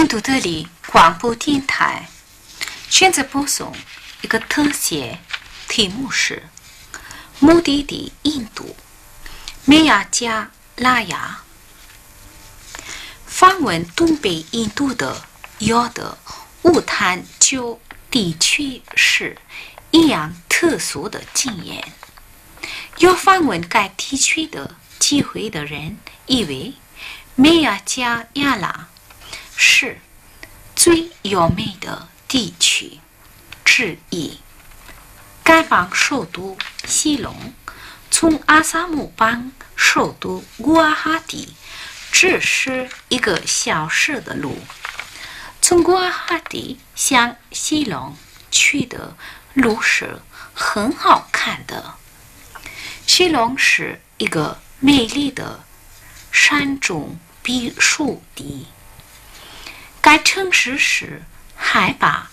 印度德里广播电台现在播送一个特写，题目是目的地印度梅亚加拉雅。访问东北印度的有的乌坦州地区是一样特殊的经验。有访问该地区的机会的人以为梅亚加拉是最优美的地区之一。该邦首都西隆从阿萨姆邦首都古瓦哈蒂只是一个小时的路。从古瓦哈蒂向西隆去的路是很好看的。西隆是一个美丽的山中避暑地。该城市是海拔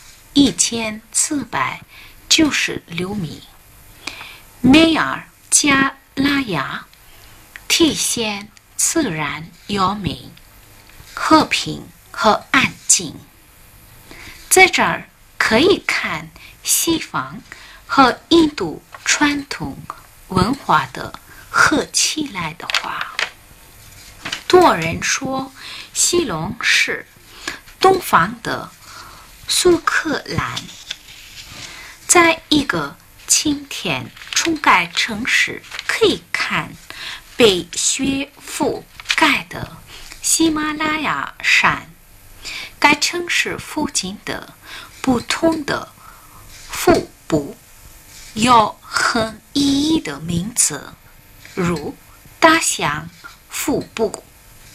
1496米。梅尔加拉雅体现自然优美、和平和安静。在这儿可以看西方和印度传统文化的合起来的话。多人说西隆是东方的苏克兰。在一个晴天，从该城市可以看被雪覆盖的喜马拉雅山。该城市附近的不同的腹部有很意义的名字，如大象腹部、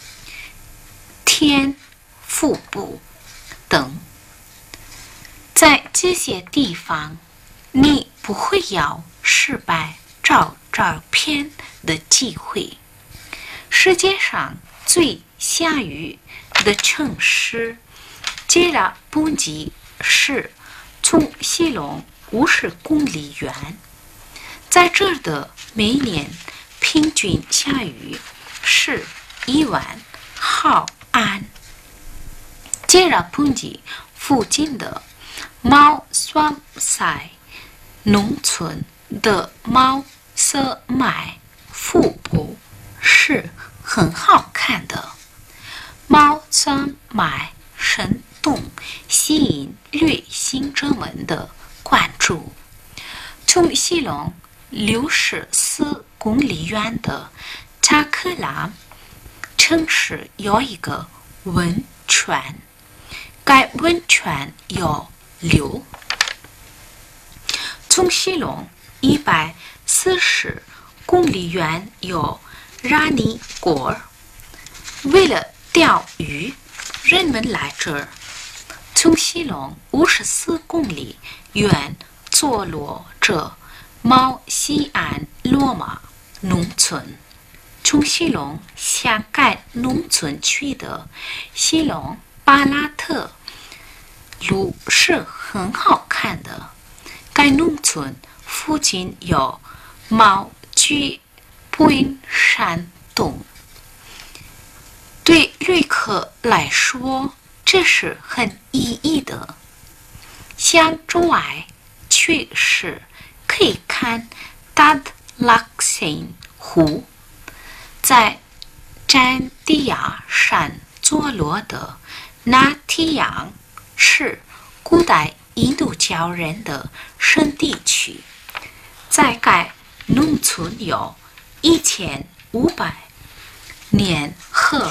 天腹部等。在这些地方你不会有失败照照片的机会。世界上最下雨的城市杰拉布吉是从西隆50公里远。在这儿的每年平均下雨是1万毫安。杰拉布吉附近的毛索塞农村的毛瑟麦腹部是很好看的。毛瑟麦生动吸引旅行者们的关注。从西隆64公里远的查克拉城市有一个温泉，该温泉有流。从西隆140公里远有拉尼果儿。为了钓鱼，人们来这儿。从西隆54公里远坐落着毛西安罗马农村。从西隆向该农村去的西隆巴拉特路是很好看的。该农村附近有毛居本山洞。对旅客来说，这是很意义的。向州外去时可以看达德拉克辛湖。在占地亚山坐落的纳提扬是古代印度教人的圣地区。在该农村有1500年和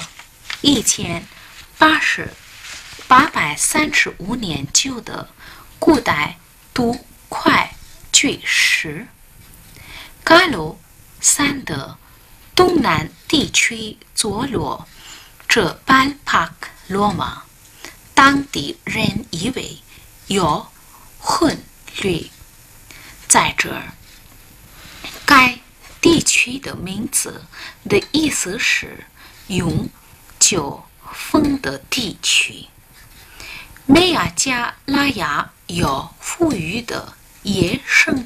1835年旧的古代土块巨石。嘎鲁山的东南地区坐落着班帕克罗马。当地人以为有混绿。在这儿，该地区的名字的意思是永久风的地区。梅亚加拉雅有富裕的野生